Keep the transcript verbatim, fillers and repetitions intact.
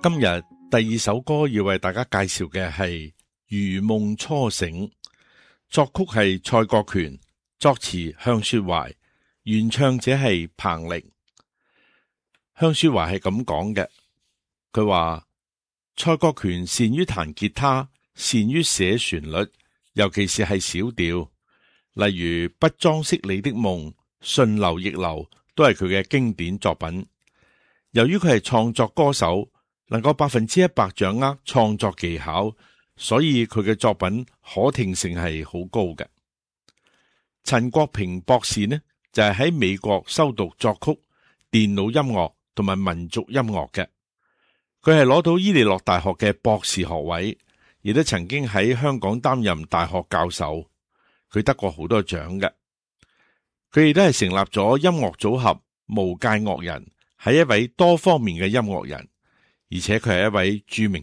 今日第二首歌要為大家介紹嘅係《如夢初醒》，作曲係蔡國權，作詞向雪懷，原唱者係彭羚。向雪懷係咁講嘅，佢話蔡國權善於彈吉他，善於寫旋律，尤其是係小調，例如《不裝飾你的夢》、《順流逆流》都係佢嘅經典作品。由於佢係創作歌手，能夠百分之一百掌握創作技巧，所以佢嘅作品可聽性係好高嘅。陳國平博士呢，就係喺美國修讀作曲、電腦音樂同埋民族音樂嘅，佢係攞到伊利諾大學嘅博士學位，亦都曾經喺香港擔任大學教授，佢得過好多獎嘅。佢亦都係成立咗音樂組合無界樂人，係一位多方面嘅音樂人，而且佢係一位著名